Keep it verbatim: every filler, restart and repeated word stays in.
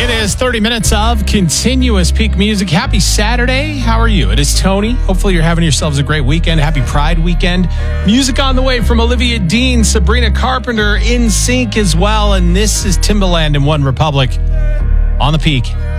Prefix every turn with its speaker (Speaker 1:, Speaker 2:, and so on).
Speaker 1: It is thirty minutes of continuous peak music. Happy Saturday. How are you? It is Tony. Hopefully you're having yourselves a great weekend. Happy Pride weekend. Music on the way from Olivia Dean, Sabrina Carpenter, In Sync as well. And this is Timbaland and One Republic on the Peak.